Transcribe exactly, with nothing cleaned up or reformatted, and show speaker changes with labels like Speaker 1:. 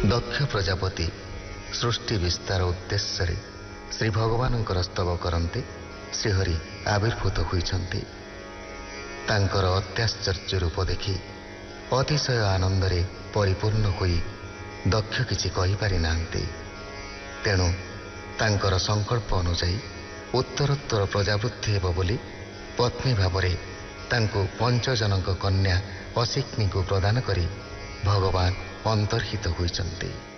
Speaker 1: ଦକ୍ଷ ପ୍ରଜାପତି ସୃଷ୍ଟି ବିସ୍ତାର ଉଦ୍ଦେଶ୍ୟରେ ଶ୍ରୀ ଭଗବାନଙ୍କର ସ୍ତବ କରନ୍ତେ ଶ୍ରୀହରି ଆବିର୍ଭୂତ ହୋଇଛନ୍ତି। ତାଙ୍କର ଅତ୍ୟାଶ୍ଚର୍ଯ୍ୟ ରୂପ ଦେଖି ଅତିଶୟ ଆନନ୍ଦରେ ପରିପୂର୍ଣ୍ଣ ହୋଇ ଦକ୍ଷ କିଛି କହିପାରି ନାହାନ୍ତି। ତେଣୁ ତାଙ୍କର ସଂକଳ୍ପ ଅନୁଯାୟୀ ଉତ୍ତରୋତ୍ତର ପ୍ରଜାବୃଦ୍ଧି ହେବ ବୋଲି ପତ୍ନୀ ଭାବରେ ତାଙ୍କୁ ପଞ୍ଚଜନଙ୍କ କନ୍ୟା ଅଶିକ୍ନିଙ୍କୁ ପ୍ରଦାନ କରି ଭଗବାନ ଅନ୍ତର୍ହିତ ହୋଇଛନ୍ତି।